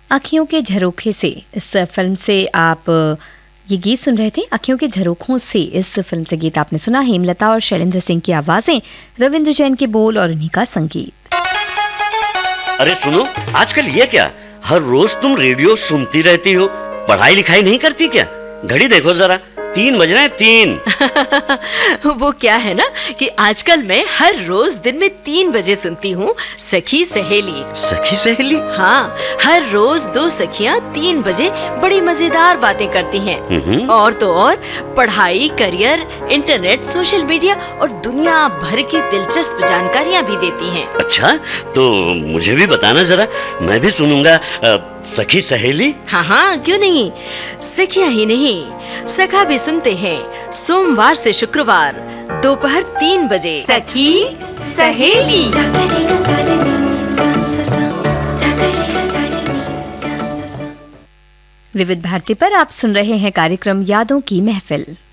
आँखियों के झरोखे से इस फिल्म से आप ये गीत सुन रहे थे। आँखियों के झरोखों से इस फिल्म से गीत आपने सुना। हेमलता और शैलेंद्र सिंह की आवाजें, रविंद्र जैन के बोल और उन्हीं का संगीत। अरे सुनो, आजकल ये क्या, हर रोज तुम रेडियो सुनती रहती हो, पढ़ाई लिखाई नहीं करती क्या? घड़ी देखो जरा, 3 बज रहे हैं, 3। वो क्या है ना कि आजकल मैं हर रोज दिन में 3 बजे सुनती हूँ सखी सहेली। सखी सहेली? हाँ, हर रोज 2 सखियाँ 3 बजे बड़ी मजेदार बातें करती हैं। और तो और पढ़ाई, करियर, इंटरनेट, सोशल मीडिया और दुनिया भर की दिलचस्प जानकारियाँ भी देती हैं। अच्छा, तो मुझे भी बताना जरा, मैं भी सुनूंगा सखी सहेली। हाँ, क्यों नहीं। सखियाँ ही नहीं, सखा भी सुनते हैं सोमवार से शुक्रवार दोपहर 3 बजे। सखी सहेली। विविध भारती पर आप सुन रहे हैं कार्यक्रम यादों की महफिल।